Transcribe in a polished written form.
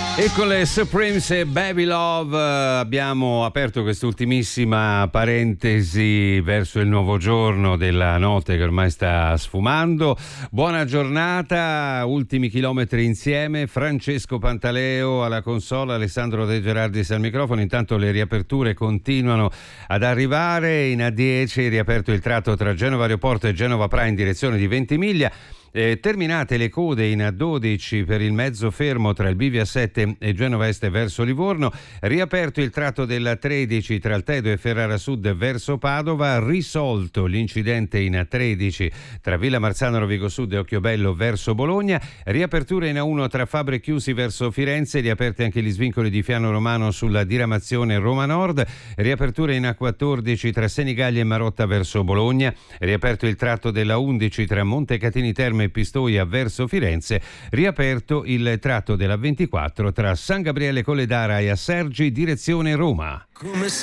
E con le Supremes e Baby Love abbiamo aperto quest'ultimissima parentesi verso il nuovo giorno della notte che ormai sta sfumando. Buona giornata, ultimi chilometri insieme. Francesco Pantaleo alla console, Alessandro De Gerardis al microfono. Intanto le riaperture continuano ad arrivare. In A10 riaperto il tratto tra Genova Aeroporto e Genova Pra in direzione di Ventimiglia. Terminate le code in A12 per il mezzo fermo tra il Bivio A7 e Genova Est verso Livorno, riaperto il tratto della 13 tra Altedo e Ferrara Sud verso Padova, risolto l'incidente in A13 tra Villa Marzano Rovigo Sud e Occhiobello verso Bologna, riapertura in A1 tra Fabre Chiusi verso Firenze, riaperti anche gli svincoli di Fiano Romano sulla diramazione Roma Nord, riapertura in A14 tra Senigallia e Marotta verso Bologna, riaperto il tratto della 11 tra Montecatini Terme e Pistoia verso Firenze, riaperto il tratto della 24 tra San Gabriele Colledara e Assergi direzione Roma.